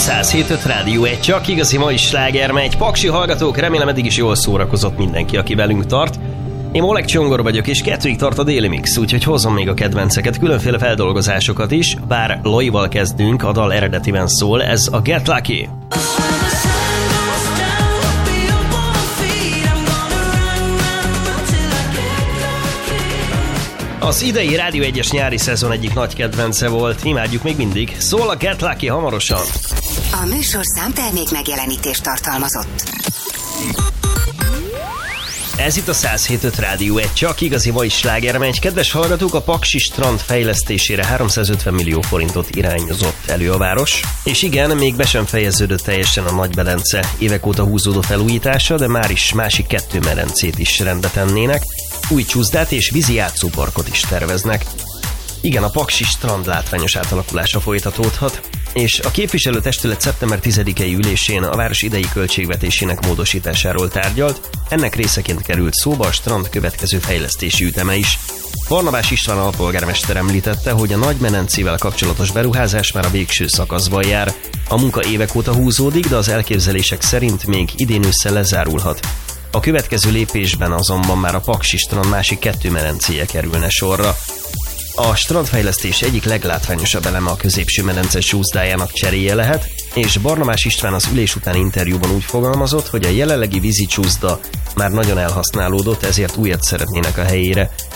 107.5 Rádió, egy csak igazi mai sláger megy. Paksi hallgatók, remélem eddig is jól szórakozott mindenki, aki velünk tart. Én Oleg Csongor vagyok, és 2-ig tart a Déli Mix, úgyhogy hozom még a kedvenceket, különféle feldolgozásokat is, bár Loival kezdünk, a dal eredetiben szól, ez a Get Lucky. Az idei Rádió 1-es nyári szezon egyik nagy kedvence volt, imádjuk még mindig, szól a Get Lucky hamarosan. A műsorszám termék megjelenítést tartalmazott. Ez itt a 107.5 Rádió, egy csak igazi mai sláger megy. Kedves hallgatók, a Paksi strand fejlesztésére 350 millió forintot irányozott elő a város. És igen, még be sem fejeződött teljesen a Nagy-Medence évek óta húzódó felújítása, de már is másik 2 medencét is rendbe tennének. Új csúszdát és vízi játszóparkot is terveznek. Igen, a Paksi strand látványos átalakulása folytatódhat, és a képviselőtestület szeptember 10-i ülésén a város idei költségvetésének módosításáról tárgyalt, ennek részeként került szóba a strand következő fejlesztési üteme is. Barnabás István alpolgármester említette, hogy a Nagy-Medencével kapcsolatos beruházás már a végső szakaszban jár. A munka évek óta húzódik, de az elképzelések szerint még idén ősszel lezárulhat. A következő lépésben azonban már a Paksi strand másik 2 medencéje kerülne sorra. A strandfejlesztés egyik leglátványosabb eleme a középső medence csúszdájának cseréje lehet, és Barnabás István az ülés utáni interjúban úgy fogalmazott, hogy a jelenlegi vízi csúszda már nagyon elhasználódott, ezért újat szeretnének a helyére.